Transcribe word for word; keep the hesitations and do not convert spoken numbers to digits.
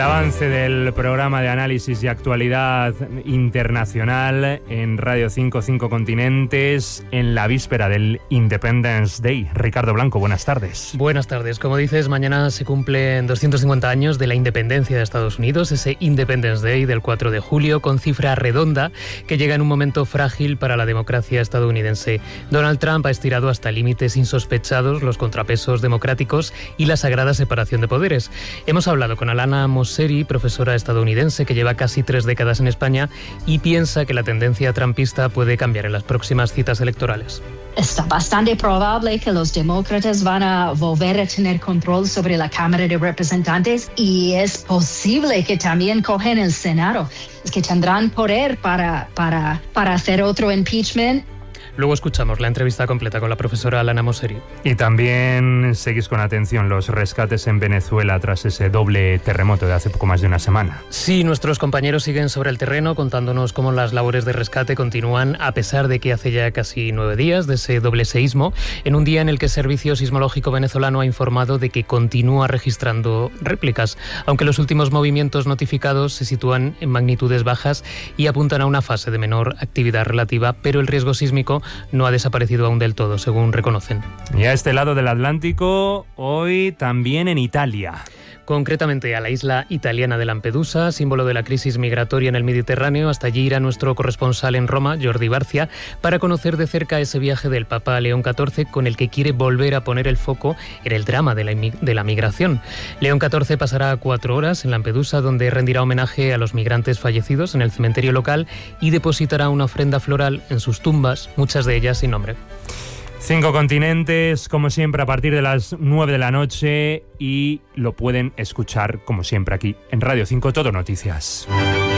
avance del programa de análisis y actualidad internacional en Radio cinco, cinco continentes, en la víspera del Independence Day. Ricardo Blanco, buenas tardes. Buenas tardes. Como dices, mañana se cumplen doscientos cincuenta años de la independencia de Estados Unidos, ese Independence Day del cuatro de julio, con cifra redonda que llega en un momento frágil para la democracia estadounidense. Donald Trump ha estirado hasta límites insospechados los contrapesos democráticos y la sagrada separación de poderes. Hemos hablado con Alana Mosseri, profesora estadounidense que lleva casi tres décadas en España y piensa que la tendencia trumpista puede cambiar en las próximas citas electorales. Está bastante probable que los demócratas van a volver a tener control sobre la Cámara de Representantes y es posible que también cogen el Senado. Es que tendrán poder para, para, para hacer otro impeachment. Luego escuchamos la entrevista completa con la profesora Alana Mosseri. Y también seguís con atención los rescates en Venezuela tras ese doble terremoto de hace poco más de una semana. Sí, nuestros compañeros siguen sobre el terreno contándonos cómo las labores de rescate continúan a pesar de que hace ya casi nueve días de ese doble seísmo, en un día en el que el Servicio Sismológico venezolano ha informado de que continúa registrando réplicas, aunque los últimos movimientos notificados se sitúan en magnitudes bajas y apuntan a una fase de menor actividad relativa, pero el riesgo sísmico no ha desaparecido aún del todo, según reconocen. Y a este lado del Atlántico, hoy también en Italia. Concretamente a la isla italiana de Lampedusa, símbolo de la crisis migratoria en el Mediterráneo. Hasta allí irá nuestro corresponsal en Roma, Jordi Barcia, para conocer de cerca ese viaje del Papa León catorce con el que quiere volver a poner el foco en el drama de la, de la migración. León catorce pasará cuatro horas en Lampedusa, donde rendirá homenaje a los migrantes fallecidos en el cementerio local y depositará una ofrenda floral en sus tumbas, muchas de ellas sin nombre. Cinco continentes, como siempre, a partir de las nueve de la noche y lo pueden escuchar, como siempre, aquí en Radio cinco Todo Noticias.